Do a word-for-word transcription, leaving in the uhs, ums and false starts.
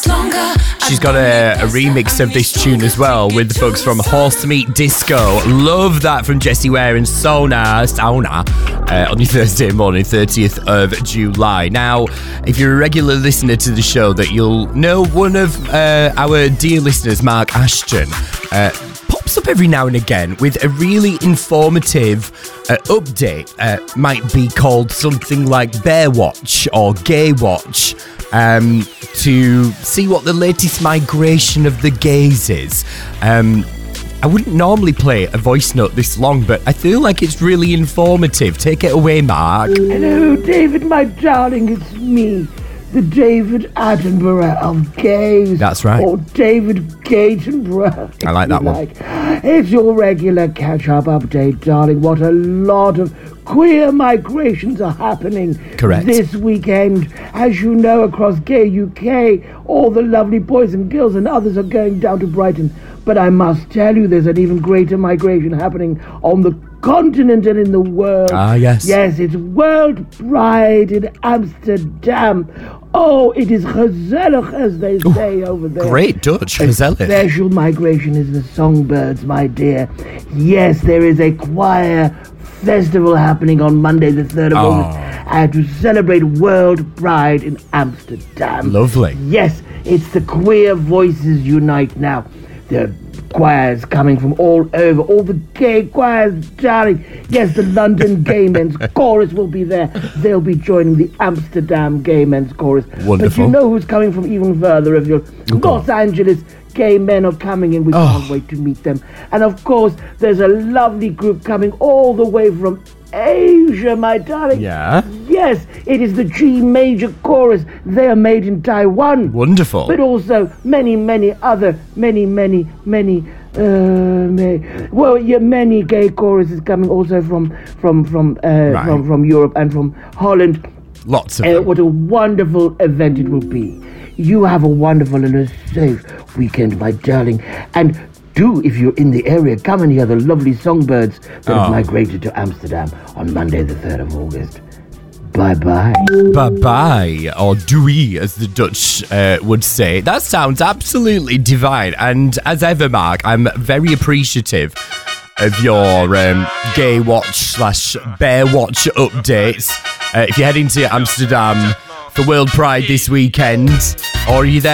She's got a, a remix of this tune as well with the folks from Horse Meat Disco. Love that from Jessie Ware and Sona, Sauna uh, on your Thursday morning, thirtieth of July. Now, if you're a regular listener to the show, that you'll know one of uh, our dear listeners, Mark Ashton, uh, pops up every now and again with a really informative uh, update. Uh, might be called something like Bear Watch or Gay Watch. Um, to see what the latest migration of the gays is. Um, I wouldn't normally play a voice note this long, but I feel like it's really informative. Take it away, Mark. Hello, David, my darling, it's me, the David Attenborough of gays. That's right. Or David Gatenborough. I like that one. Like. It's your regular catch-up update, darling. What a lot of queer migrations are happening Correct. this weekend. As you know, across gay U K, all the lovely boys and girls and others are going down to Brighton. But I must tell you, there's an even greater migration happening on the continent and in the world. Ah, yes. Yes, it's World Pride in Amsterdam. Oh, it is gezellig, as they Ooh, say over there. Great Dutch, A gezellig. special migration is the Songbirds, my dear. Yes, there is a choir festival happening on Monday the third of Oh. August uh, to celebrate World Pride in Amsterdam. Lovely. Yes, it's the Queer Voices Unite now. There are choirs coming from all over, all the gay choirs, darling. Yes, the London Gay Men's Chorus will be there. They'll be joining the Amsterdam Gay Men's Chorus. Wonderful. But you know who's coming from even further of your Los Angeles gay men are coming in. We Oh. can't wait to meet them. And of course, there's a lovely group coming all the way from Asia, my darling. Yeah. Yes, it is the G Major Chorus. They are made in Taiwan. Wonderful. But also many, many other, many, many, many, uh, may, well, yeah, many gay choruses coming also from from from uh, Right. from from Europe and from Holland. Lots of Uh, them. what a wonderful event it will be. You have a wonderful and a safe weekend, my darling. And do, if you're in the area, come and hear the lovely songbirds that have Oh. migrated to Amsterdam on Monday the third of August. Bye-bye. Bye-bye, or doei, as the Dutch uh, would say. That sounds absolutely divine. And as ever, Mark, I'm very appreciative of your um, Gay Watch slash Bear Watch updates. Uh, if you're heading to Amsterdam for World Pride this weekend, or are you there